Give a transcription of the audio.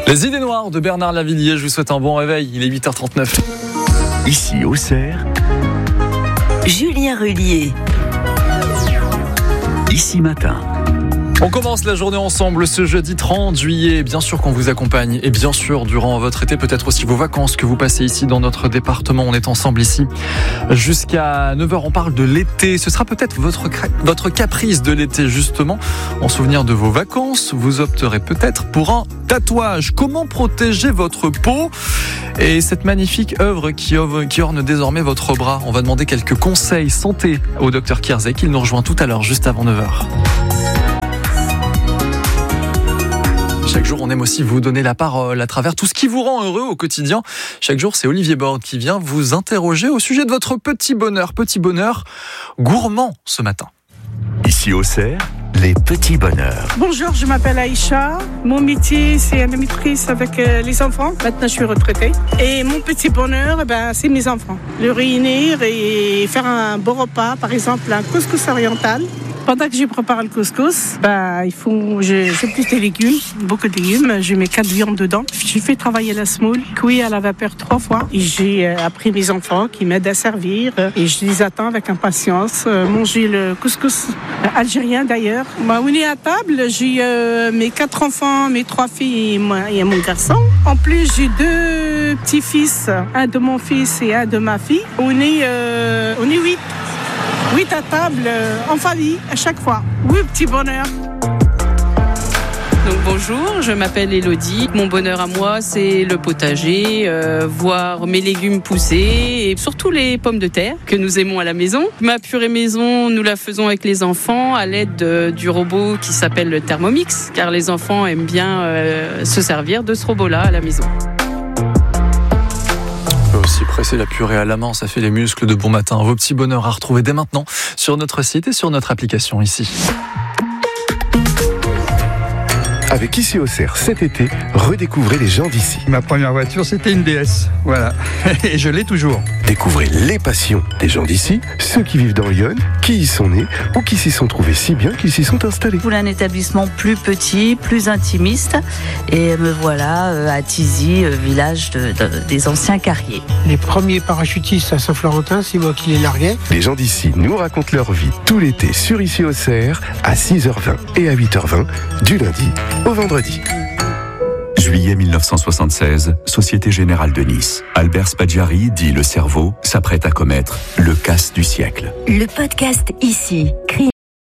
Les idées noires de Bernard Lavilliers, je vous souhaite un bon réveil, il est 8h39. Ici Auxerre, Julien Rullier. Ici Matin. On commence la journée ensemble ce jeudi 30 juillet. Bien sûr qu'on vous accompagne et bien sûr durant votre été, peut-être aussi vos vacances que vous passez ici dans notre département. On est ensemble ici jusqu'à 9h. On parle de l'été. Ce sera peut-être votre caprice de l'été justement. En souvenir de vos vacances, vous opterez peut-être pour un tatouage. Comment protéger votre peau et cette magnifique œuvre qui orne désormais votre bras? On va demander quelques conseils santé au docteur Kierzek. Il nous rejoint tout à l'heure juste avant 9h. Chaque jour, on aime aussi vous donner la parole à travers tout ce qui vous rend heureux au quotidien. Chaque jour, c'est Olivier Borde qui vient vous interroger au sujet de votre petit bonheur gourmand ce matin. Ici Auxerre, les petits bonheurs. Bonjour, je m'appelle Aïcha. Mon métier, c'est animatrice avec les enfants. Maintenant, je suis retraitée. Et mon petit bonheur, c'est mes enfants. Le réunir et faire un bon repas, par exemple un couscous oriental. Pendant que je prépare le couscous, je plus des légumes, beaucoup de légumes. Je mets 4 viandes dedans. Je fais travailler la semoule, cuit à la vapeur 3 fois. Et j'ai appris mes enfants qui m'aident à servir. Et je les attends avec impatience. Manger le couscous algérien d'ailleurs. On est à table. J'ai mes 4 enfants, mes 3 filles et mon garçon. En plus, j'ai 2 petits-fils, un de mon fils et un de ma fille. On est 8. 8 à table, en famille, à chaque fois. Oui, petit bonheur. Donc bonjour, je m'appelle Elodie. Mon bonheur à moi, c'est le potager, voir mes légumes pousser et surtout les pommes de terre que nous aimons à la maison. Ma purée maison, nous la faisons avec les enfants à l'aide du robot qui s'appelle le Thermomix, car les enfants aiment bien se servir de ce robot-là à la maison. Aussi presser la purée à la main, ça fait les muscles de bon matin. Vos petits bonheurs à retrouver dès maintenant sur notre site et sur notre application ici. Avec Ici Auxerre, cet été, redécouvrez les gens d'ici. Ma première voiture, c'était une DS. Voilà. Et je l'ai toujours. Découvrez les passions des gens d'ici, ceux qui vivent dans Lyon, qui y sont nés ou qui s'y sont trouvés si bien qu'ils s'y sont installés. Je voulais un établissement plus petit, plus intimiste. Et me voilà à Thizy, village des anciens carriers. Les premiers parachutistes à Saint-Florentin, c'est moi qui les larguais. Les gens d'ici nous racontent leur vie tout l'été sur Ici Auxerre à 6h20 et à 8h20 du lundi au vendredi. Juillet 1976, Société Générale de Nice. Albert Spaggiari, dit le cerveau, s'apprête à commettre le casse du siècle. Le podcast Ici.